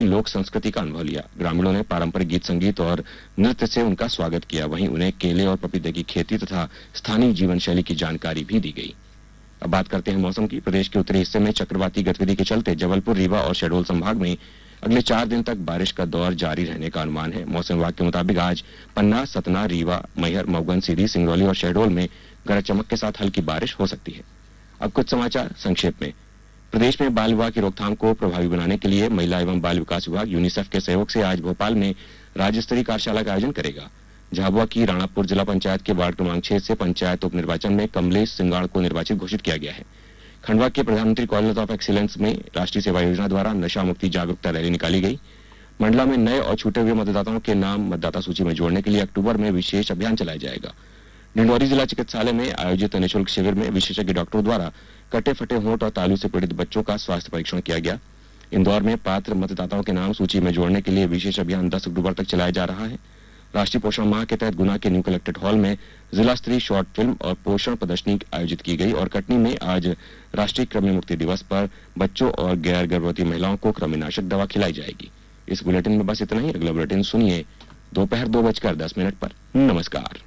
लोक संस्कृति का अनुभव लिया। ग्रामीणों ने पारंपरिक गीत संगीत और नृत्य से उनका स्वागत किया। वहीं उन्हें केले और पपीते की खेती तथा स्थानीय जीवन शैली की जानकारी भी दी गई। अब बात करते हैं मौसम की। प्रदेश के उत्तरी हिस्से में चक्रवाती गतिविधि के चलते जबलपुर, रीवा और शहडोल संभाग में अगले 4 दिन तक बारिश का दौर जारी रहने का अनुमान है। मौसम विभाग के मुताबिक आज पन्ना, सतना, रीवा, मैहर, मऊगन, सीधी, सिंगरौली और शहडोल में गरज चमक के साथ हल्की बारिश हो सकती है। अब कुछ समाचार संक्षेप में। प्रदेश में बाल विवाह की रोकथाम को प्रभावी बनाने के लिए महिला एवं बाल विकास विभाग यूनिसेफ के सहयोग से आज भोपाल में राज्य स्तरीय कार्यशाला का आयोजन करेगा। झाबुआ की राणापुर जिला पंचायत के वार्ड क्रमांक 6 से पंचायत उप निर्वाचन में कमलेश सिंगाड़ को निर्वाचित घोषित किया गया है। खंडवा के प्रधानमंत्री कॉलेज ऑफ एक्सीलेंस में राष्ट्रीय सेवा योजना द्वारा नशा मुक्ति जागरूकता रैली निकाली गई। मंडला में नए और छूटे हुए मतदाताओं के नाम मतदाता सूची में जोड़ने के लिए अक्टूबर में विशेष अभियान चलाया जाएगा। डिंडौरी जिला चिकित्सालय में आयोजित निःशुल्क शिविर में विशेषज्ञ डॉक्टरों द्वारा कटे फटे होंठ और तालू से पीड़ित बच्चों का स्वास्थ्य परीक्षण किया गया। इंदौर में पात्र मतदाताओं के नाम सूची में जोड़ने के लिए विशेष अभियान 10 अक्टूबर तक चलाया जा रहा है। राष्ट्रीय पोषण माह के तहत गुना के न्यू कलेक्ट्रेट हॉल में जिला स्तरीय शॉर्ट फिल्म और पोषण प्रदर्शनी आयोजित की गई और कटनी में आज राष्ट्रीय कृमि मुक्ति दिवस पर बच्चों और गैर गर्भवती महिलाओं को कृमिनाशक दवा खिलाई जाएगी। इस बुलेटिन में बस इतना ही। अगला बुलेटिन सुनिए दोपहर 2:10 पर। नमस्कार।